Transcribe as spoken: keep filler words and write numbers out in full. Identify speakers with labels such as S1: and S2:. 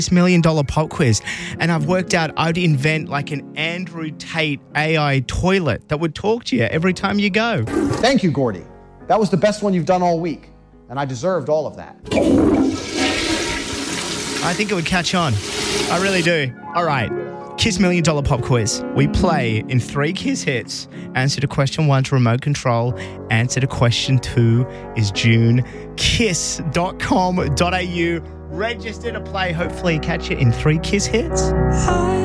S1: This million dollar pop quiz, and I've worked out I'd invent like an Andrew Tate A I toilet that would talk to you every time you go.
S2: Thank you, Gordy. That was the best one you've done all week, and I deserved all of that.
S1: I think it would catch on. I really do. All right. Kiss Million Dollar Pop Quiz. We play in three Kiss hits. Answer to question one to remote control. Answer to question two is June. kiss dot com dot a u. Register to play. Hopefully catch it in three Kiss hits.